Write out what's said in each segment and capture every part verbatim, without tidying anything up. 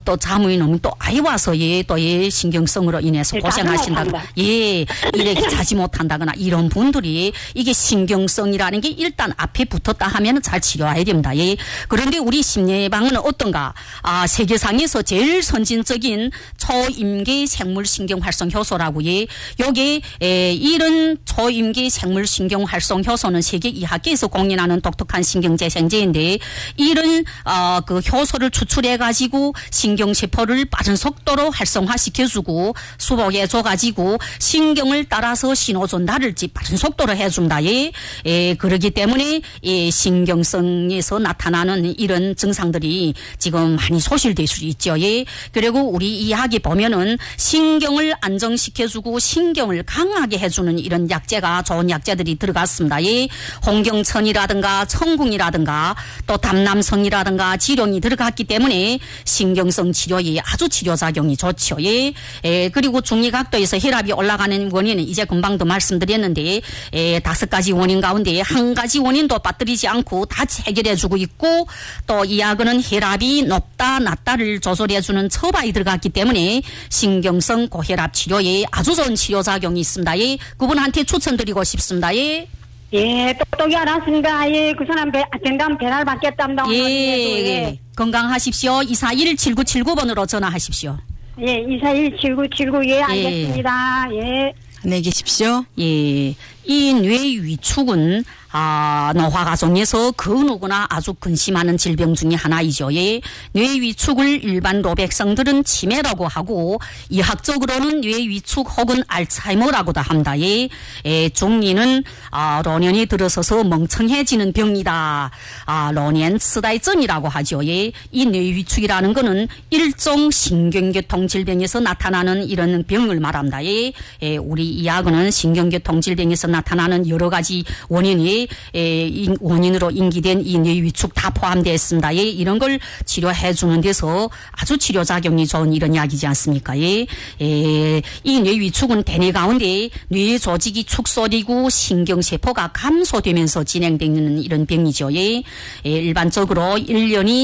또 자무이놈이 또 아이 와서 예, 또 예, 신경성으로 인해서 예, 고생하신다거나, 예, 이렇게 자지 못한다거나, 이런 분들이 이게 신경성이라는 게 일단 앞에 붙었다 하면 잘 치료해야 됩니다. 예. 그런데 우리 심리예방은 어떤가? 아, 세계상에서 제일 선진적인 초임계 생물신경활성효소라고, 예. 여기, 에, 이런 초임계 생물신경활성효소는 세계 이 학계에서 공인하는 독특한 신경재생제인데, 이런, 어, 그 효소를 추출해가지고, 신경세포를 빠른 속도로 활성화시켜주고 수복해줘가지고 신경을 따라서 신호 전달을 빠른 속도로 해준다. 예. 예, 그러기 때문에 예, 신경성에서 나타나는 이런 증상들이 지금 많이 소실될 수 있죠. 예. 그리고 우리 이 약이 보면은 신경을 안정시켜주고 신경을 강하게 해주는 이런 약재가 좋은 약재들이 들어갔습니다. 예. 홍경천이라든가 청궁이라든가 또 담남성이라든가 지룡이 들어갔기 때문에 신경성 치료에 아주 치료작용이 좋죠. 예. 예, 그리고 중리각도에서 혈압이 올라가는 원인은 이제 금방도 말씀드렸는데, 예, 다섯 가지 원인 가운데 한 가지 원인도 빠뜨리지 않고 다 해결해주고 있고, 또 이 약은 혈압이 높다, 낮다를 조절해주는 처방이 들어갔기 때문에 신경성 고혈압 치료에 아주 좋은 치료작용이 있습니다. 예. 그분한테 추천드리고 싶습니다. 예. 예, 똑똑히 알았습니다. 예, 그 사람 배, 된다면 배달 받겠답니다. 예, 예. 건강하십시오. 이사일 칠구칠구 번으로 전화하십시오. 예, 이사일 칠구칠구, 예, 알겠습니다. 예. 안녕히 계십시오. 예. 이 뇌 위축은 아, 노화가정에서 그 누구나 아주 근심하는 질병 중에 하나이죠. 예. 뇌 위축을 일반 노백성들은 치매라고 하고 의학적으로는 뇌 위축 혹은 알츠하이머라고도 합니다. 예. 예, 중리는 아, 노년이 들어서서 멍청해지는 병이다. 아, 노년痴呆症이라고 하죠. 예. 이 뇌 위축이라는 거는 일종 신경계통 질병에서 나타나는 이런 병을 말합니다. 예. 예, 우리 이 약은 신경계통 질병에서 나타나는 여러 가지 원인이 에, 원인으로 인기된 이 뇌 위축 다 포함되어 있습니다. 예, 이런 걸 치료해 주는 데서 아주 치료작용이 좋은 이런 약이지 않습니까? 예, 예, 이 뇌 위축은 대뇌 가운데 뇌 조직이 축소되고 신경세포가 감소되면서 진행되는 이런 병이죠. 예, 예, 일반적으로 일 년이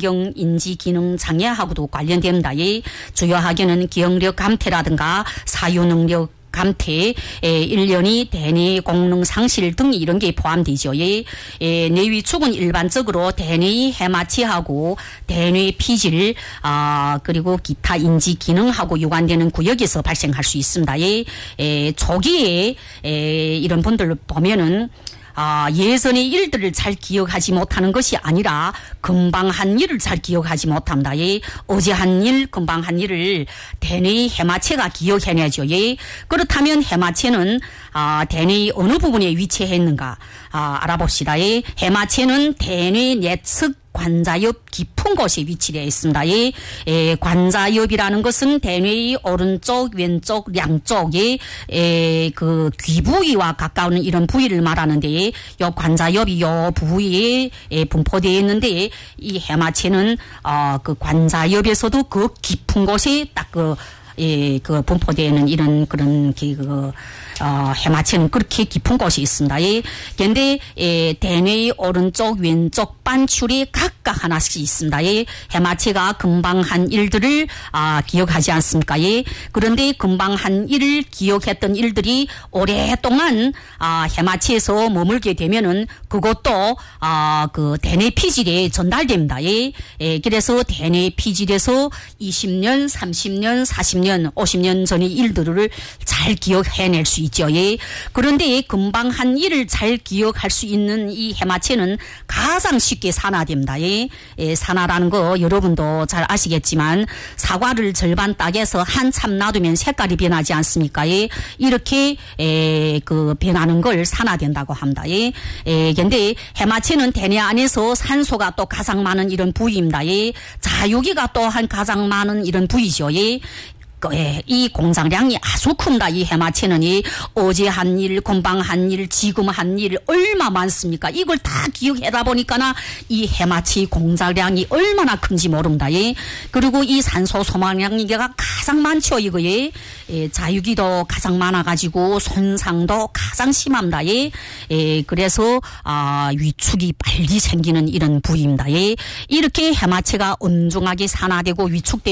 신경인지기능 장애하고도 관련됩니다. 예, 주요하게는 기억력 감퇴라든가 사유능력 감퇴, 에, 일 년이 대뇌功能 상실 등 이런 게 포함되죠. 예, 예, 뇌 위축은 일반적으로 대뇌 해마체하고 대뇌 피질, 아, 그리고 기타 인지 기능하고 유관되는 구역에서 발생할 수 있습니다. 예, 에, 초기에, 에, 이런 분들 보면은 아, 예전의 일들을 잘 기억하지 못하는 것이 아니라 금방 한 일을 잘 기억하지 못합니다. 예. 어제 한 일, 금방 한 일을 대뇌 해마체가 기억해내죠. 예. 그렇다면 해마체는 아, 대뇌 어느 부분에 위치해 있는가 아, 알아봅시다. 예. 해마체는 대뇌 내측 관자엽 깊은 곳에 위치되어 있습니다. 예, 예, 관자엽이라는 것은 대뇌의 오른쪽, 왼쪽, 양쪽에 예, 그 귀부위와 가까운 이런 부위를 말하는데, 요 관자엽이 요 부위에 예, 분포되어 있는데, 이 해마체는 어, 그 관자엽에서도 그 깊은 곳에 딱 그 예, 그 분포되어 있는 이런 그런 그 어, 해마체는 그렇게 깊은 곳이 있습니다. 예. 그런데 예, 대뇌의 오른쪽, 왼쪽 반출이 각각 하나씩 있습니다. 예. 해마체가 금방 한 일들을 아, 기억하지 않습니까? 예. 그런데 금방 한 일을 기억했던 일들이 오랫동안 아, 해마체에서 머물게 되면은 그것도 아, 그 대뇌 피질에 전달됩니다. 예. 예. 그래서 대뇌 피질에서 이십 년, 삼십 년, 사십 년, 오십 년 전의 일들을 잘 기억해낼 수 있죠. 예. 그런데 금방 한 일을 잘 기억할 수 있는 이 해마체는 가장 쉽게 산화됩니다. 예. 예, 산화라는 거 여러분도 잘 아시겠지만 사과를 절반 따개서 한참 놔두면 색깔이 변하지 않습니까? 예. 이렇게 에, 그 변하는 걸 산화된다고 합니다. 예. 예, 근데 해마체는 대뇌 안에서 산소가 또 가장 많은 이런 부위입니다. 예. 자유기가 또한 가장 많은 이런 부위죠. 예. 예, 이 공작량이 아주 큽니다. 이 해마치는 이 어제 한 일, 금방 한 일, 지금 한 일 얼마 많습니까? 이걸 다 기억하다 보니까나 이 해마치 공작량이 얼마나 큰지 모릅니다. 예. 그리고 이 산소 소망량이가 가장 많죠. 이거 예. 예, 자유기도 가장 많아가지고 손상도 가장 심합니다. 예. 예, 그래서 아, 위축이 빨리 생기는 이런 부위입니다. 예. 이렇게 해마치가 엄중하게 산화되고 위축되